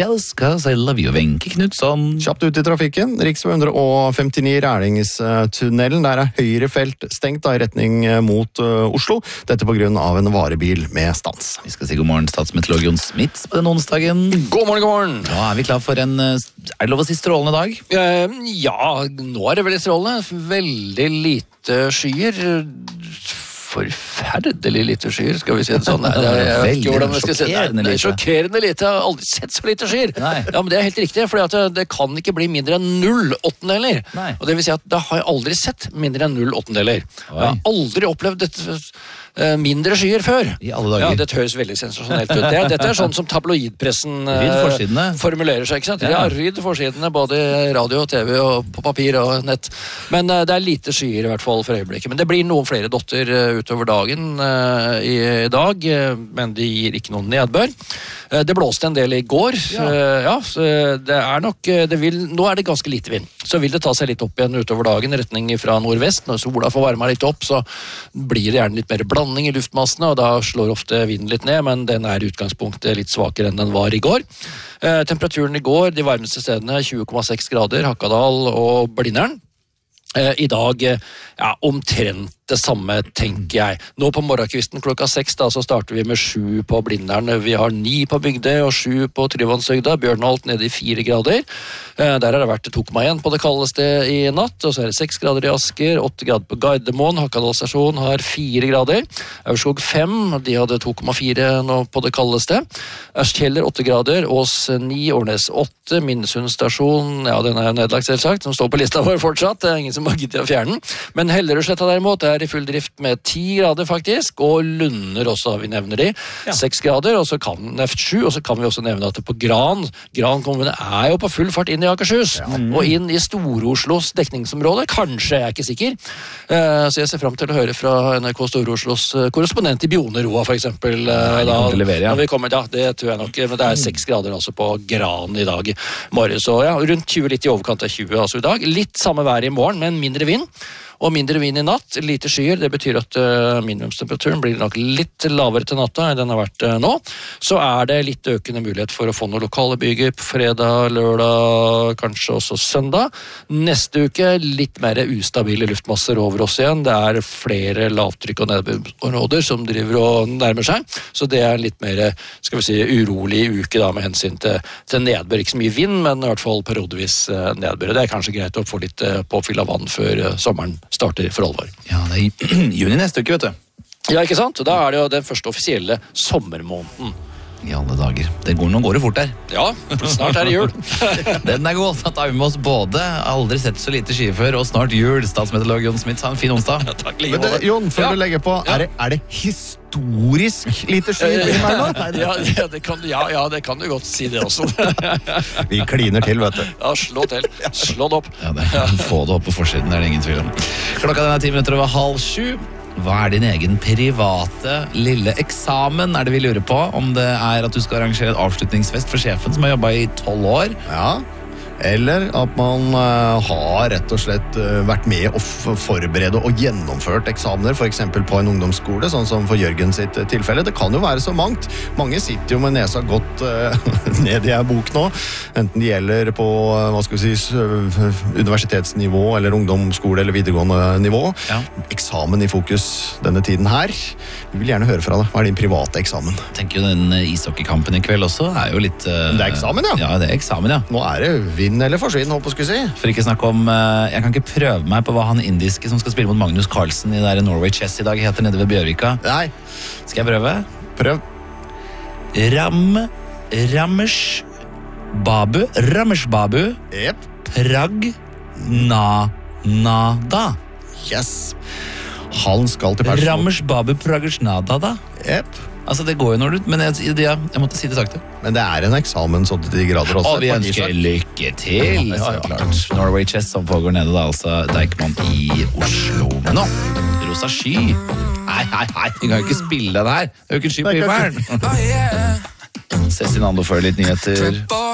Jealous Cause I Love You, Wenche Knutsson. Kjapt ut i trafikken. Riksvei 159 Rælingstunnelen. Der høyrefelt stengt i retning mot Oslo. Dette på grunn av en varebil med stans. Vi skal si god morgen, statsmeteorolog Jon Smits på den onsdagen. God morgen, god morgen. Da er vi klar for en, er det lov å si strålende dag? Ja, nå er det veldig strålende. Veldig lite skyer. Forferdelig lite skyer, skal vi si det sånn. Jeg vet ikke hvordan jeg skal si det. Det er sjokkerende lite. Jeg har aldri sett så lite skyer. Ja, men det er helt riktig, for det kan ikke bli mindre enn 0 åttendeler. Og det vil si at det har jeg aldri sett mindre enn 0 åttendeler. Jeg har aldri opplevd dette mindre skyer før. I alle dager. Ja, dette høres veldig sensasjonelt ut. Dette er sånn som tabloidpressen formulerer seg, ikke sant? Ja, rydd forsidene, både i radio og TV og på papir og nett. Men det er lite skyer i hvert fall for øyeblikket. Men det blir noen flere dotter utover dagen i dag, men de gir ikke noen nedbør. Det blåste en del i går. Det er nok, nå er det ganske lite vind. Så vil det ta seg litt opp igjen utover dagen, retning fra nordvest. Når sola får varme litt opp, så blir det gjerne litt mer blanding i luftmassene, og da slår ofte vinden litt ned, men den er i utgangspunktet litt svakere enn den var i går. Temperaturen i går, de varmeste stedene, 20,6 grader, Hakadal og Blindern. I dag, omtrent det samme, tenker jeg. Nå på morgenkvisten klokka 6 da, så starter vi med 7 på Blindern. Vi har 9 på Bygdøy og 7 på Tryvannshøgda. Bjørnholt nede i 4 grader. Der har det vært 2,1 på det kaldeste i natt, og så er det 6 grader i Asker, 8 grader på Gardermoen, Hakadal stasjon har 4 grader. Aurskog 5, de hadde 2,4 nå på det kaldeste. Ørskjeller 8 grader, Ås 9, Årnes 8, Minnesund stasjon, den er jo nedlagt selvsagt, som står på lista vår fortsatt, det er ingen som har giddet å fjerne den. Men Hellerudsletta derimot er i full drift med 10 grader faktisk, og Lunder også, vi nevner de, 6 grader, og så kan neft 7, og så kan vi også nevne at det på Gran kommune er jo på full fart inn i Akershus, og inn i Stor-Oslos dekningsområde, kanskje, jeg er ikke sikker. Så jeg ser frem til å høre fra NRK Stor-Oslos korrespondent i Bjoneroa, for eksempel. Vi kommer, det tror jeg nok, men det er 6 grader altså på Gran i dag morgen, så rundt 20, litt i overkant av 20 altså i dag. Litt samme vær i morgen, men mindre vind. Og mindre vind i natt, lite skyer, det betyr at minimumstemperaturen blir nok litt lavere til natta enn den har vært nå. Så er det litt økende mulighet for å få noen lokale byger på fredag, lørdag, kanskje også søndag. Neste uke litt mer ustabile luftmasser over oss igjen. Det er flere lavtrykk og nedbørområder som driver og nærmer seg. Så det er litt mer, skal vi si, urolig uke da med hensyn til nedbør. Ikke så mye vind, men i hvert fall periodevis nedbør. Det er kanskje greit å få litt påfyll av vann før sommeren starter for alvor. Ja, det er juni neste uke, vet du. Ja, ikke sant? Og da er det jo den første offisielle sommermåneden. I alle dager. Nå går det fort der. Ja, snart er det jul. Den er god. Da tar vi med oss både aldri sett så lite skyer før, og snart jul. Statsmeteorolog Jon Smits, ha en fin onsdag. Ja, takk, men det, Jon, før du legger på, er det historisk lite skyer i meg nå? Det kan du godt si det også. Vi kliner til, vet du. Ja, slå til. Slå det opp. Ja, få det opp på forsiden, det er det ingen tvil om. Klokka den er 10 minutter over 6:30. Hva er din egen private lille eksamen, er det vi lurer på? Om det er at du skal arrangere en avslutningsfest for sjefen som har jobbet i 12 år? Ja. Eller at man har rett og slett vært med og forberede og gjennomført eksamener, for eksempel på en ungdomsskole, sånn som for Jørgen sitt tilfelle. Det kan jo være så mangt. Mange sitter jo med nesa godt ned i en bok nå, enten det gjelder på, universitetsnivå, eller ungdomsskole, eller videregående nivå. Ja. Eksamen i fokus denne tiden her. Vi vil gjerne høre fra deg. Hva er din private eksamen? Jeg tenker jo den ishockeykampen i kveld også er jo litt... Det er eksamen, ja. Ja, det er eksamen, ja. Nå er det vinn eller forsvinn, håper jeg skulle si. For ikke snakke om, jeg kan ikke prøve meg på hva han indiske som skal spille mot Magnus Carlsen i der Norway Chess i dag heter nede ved Bjørvika. Nei. Skal jeg prøve? Prøv. Ramesh Babu. Yep. Pragnada. Yes. Han skal til Persson. Ramesh Babu Pragnada. Yep. Altså, det går jo når du... Men jeg måtte si det sakte. Men det er en eksamen så til de grader også. Og vi ønsker lykke til. Ja, klart. Norway Chess som pågår nede da, altså Deichman i Oslo. Men nå, Rosa Sky. Hei, vi kan jo ikke spille den her. Det er jo ikke sky på himmelen. Cezinando før litt nyheter.